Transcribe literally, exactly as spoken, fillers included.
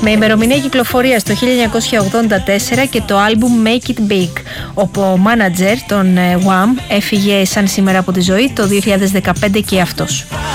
με ημερομηνία κυκλοφορίας το χίλια εννιακόσια ογδόντα τέσσερα και το άλμπουμ Make It Big, όπου ο μάνατζερ των Wham έφυγε σαν σήμερα από τη ζωή το δύο χιλιάδες δεκαπέντε και αυτός.